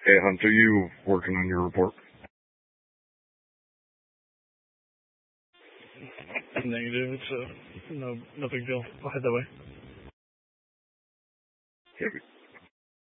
Hey, Hunter, you working on your report? Negative. It's no big deal. I'll head that way. Yeah,